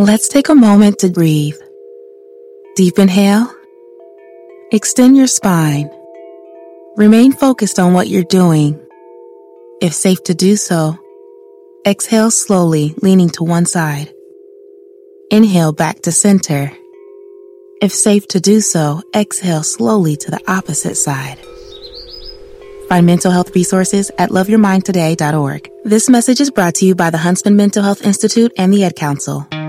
Let's take a moment to breathe. Deep inhale. Extend your spine. Remain focused on what you're doing. If safe to do so, exhale slowly, leaning to one side. Inhale back to center. If safe to do so, exhale slowly to the opposite side. Find mental health resources at loveyourmindtoday.org. This message is brought to you by the Huntsman Mental Health Institute and the Ad Council.